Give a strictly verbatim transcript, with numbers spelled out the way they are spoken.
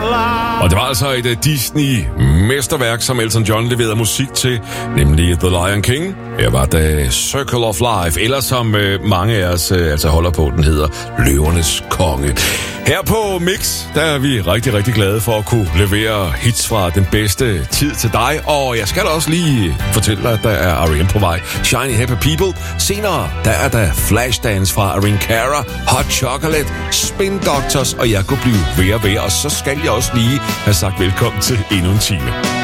Og det var altså et Disney-mesterværk, som Elton John leverede musik til, nemlig The Lion King. Her var det Circle of Life, eller som øh, mange af os øh, altså holder på, den hedder Løvernes Konge. Her på Mix, der er vi rigtig, rigtig glade for at kunne levere hits fra den bedste tid til dig. Og jeg skal da også lige fortælle dig, at der er R E M på vej. Shiny Happy People. Senere, der er der Flashdance fra Irene Cara, Hot Chocolate, Spin Doctors, og jeg kunne blive ved og ved. Og så skal jeg også lige have sagt velkommen til endnu en time.